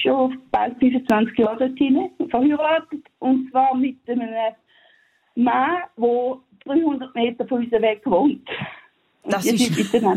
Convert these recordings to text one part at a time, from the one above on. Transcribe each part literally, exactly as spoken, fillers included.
schon bald fünfundzwanzig Jahre dort hinein, verheiratet. Und zwar mit einem Mann, der dreihundert Meter von uns weg wohnt. Und das ist...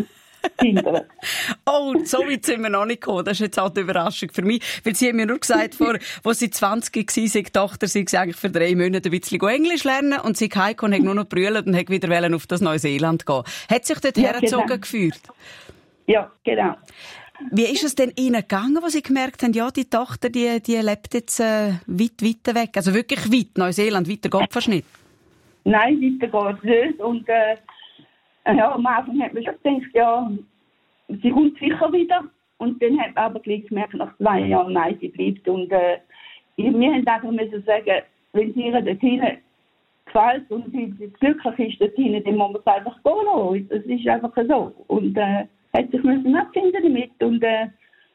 Oh, so weit sind wir noch nicht gekommen. Das ist jetzt auch die Überraschung für mich. Weil sie haben mir nur gesagt, vor, als sie zwanzig war, sei die Tochter, sei sie eigentlich für drei Monate ein bisschen Englisch lernen und sie kam und hat nur noch brüllt und hat wieder auf das Neuseeland gehen. Hat sich dort ja, hergezogen genau. gefühlt? Ja, genau. Wie ist es denn Ihnen gegangen, wo Sie gemerkt haben, ja, die Tochter, die, die lebt jetzt äh, weit, weiter weg? Also wirklich weit, Neuseeland, weiter geht fast nicht? Nein, weiter geht es nicht. Und äh, ja, am Anfang hat man schon gedacht, ja, sie kommt sicher wieder. Und dann hat man aber gleich gemerkt, nach zwei Jahren, nein, sie bleibt. Und äh, wir haben einfach müssen sagen, wenn sie ihr dort hinten gefällt und sie glücklich ist dort hinten, dann muss man es einfach gehen lassen. Das ist einfach so. Und äh, hat sich müssen abfinden damit. Und äh,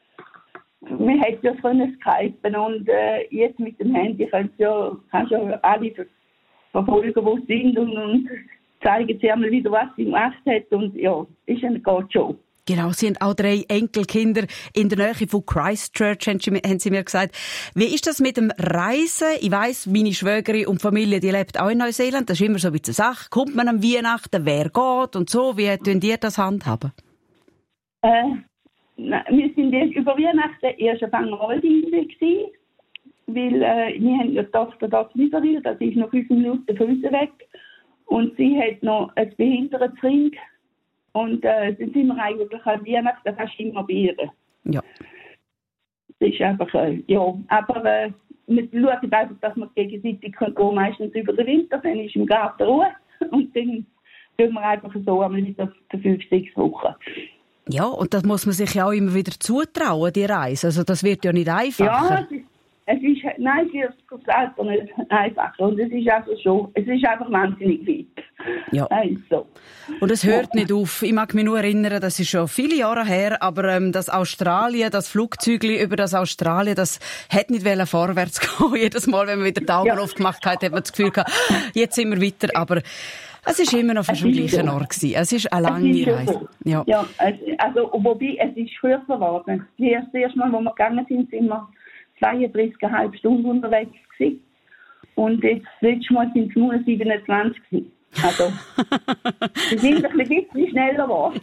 wir hätten ja können skypen. Und äh, jetzt mit dem Handy kannst du ja, kannst ja alle verfolgen, wo sie sind. Und, und zeigen sie einmal wieder, was sie gemacht hat. Und ja, ist eine gute Show. Genau, Sie haben auch drei Enkelkinder in der Nähe von Christchurch, haben Sie mir gesagt. Wie ist das mit dem Reisen? Ich weiss, meine Schwägerin und Familie, die lebt auch in Neuseeland. Das ist immer so ein bisschen eine Sache. Kommt man am Weihnachten, wer geht und so? Wie tun ihr das handhaben? Äh, na, wir sind jetzt über Weihnachten erst auf Angeroldi gewesen, weil äh, wir haben ja die Tochter dort Niederwil, das ist noch fünf Minuten von uns weg. Und sie hat noch ein Behindertenring. Und äh, dann sind wir eigentlich an Weihnachten fast immer bei ihr. Ja. Das ist einfach, äh, ja. Aber äh, wir schauen einfach, dass wir gegenseitig gehen können, meistens über den Winter, dann ist im Garten Ruhe. Und dann tun wir einfach so einmal wieder für fünf, sechs Wochen. Ja, und das muss man sich ja auch immer wieder zutrauen, die Reise. Also das wird ja nicht einfacher. Ja, es ist, es ist nein, für das Alter nicht einfacher. Und es ist einfach schon, es ist einfach wahnsinnig weit. Ja. Also. Und es hört nicht auf. Ich mag mich nur erinnern, das ist schon viele Jahre her, aber ähm, das Australien, das Flugzeugli über das Australien, das hätte nicht wollen vorwärts gehen. Jedes Mal, wenn man wieder die Augen ja. aufgemacht hat, hat man das Gefühl gehabt, jetzt sind wir weiter. Aber es ist immer noch fast am gleichen so. Ort gewesen. Es ist eine lange Reise. So. Ja. Ja, also, wobei, es ist kürzer geworden. Das erste Mal, wo wir gegangen sind, sind wir zweiunddreißig Komma fünf Stunden unterwegs gewesen. Und jetzt, das letzte Mal sind es nur siebenundzwanzig gewesen. Also, wir sind ein bisschen schneller geworden.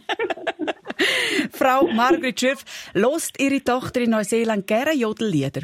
Frau Margrit Schürpf, hört Ihre Tochter in Neuseeland gerne Jodellieder?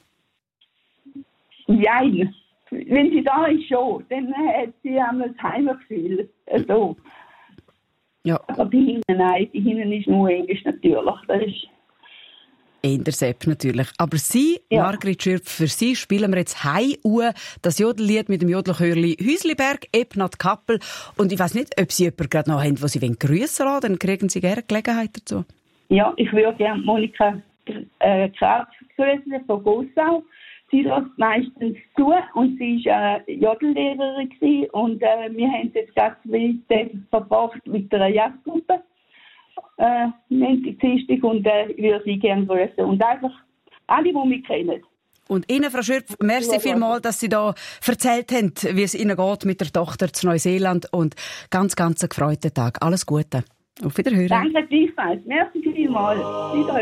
Nein. Wenn sie da ist, schon. Dann hat sie einmal das Heimgefühl. Also. Ja. Aber die hinten, nein, die hinten ist nur Englisch natürlich. Das ist in der Sepp natürlich. Aber Sie, ja. Margrit Schürpf, für Sie spielen wir jetzt «Hei Uhr», das Jodellied mit dem Jodelchörli «Hüsliberg», Ebnat Kappel. Und ich weiss nicht, ob Sie jemanden gerade noch haben, wo Sie grüssen wollen, dann kriegen Sie gerne Gelegenheit dazu. Ja, ich würde gerne Monika äh, Kratz grüßen von Gossau. Sie lässt meistens zu und sie war äh, Jodellehrerin gewesen. Und äh, wir haben jetzt ganz viel Zeit verbracht mit einer Jazzgruppe. Äh, Montag, Dienstag und äh, ich würde sie gerne grüßen. Und einfach alle, die mich kennen. Und Ihnen, Frau Schürpf, merci vielmals, dass Sie da erzählt haben, wie es Ihnen geht mit der Tochter zu Neuseeland. Und ganz, ganz einen gefreuten Tag. Alles Gute. Auf Wiederhören. Danke gleichfalls. Merci vielmals. Wiederhören.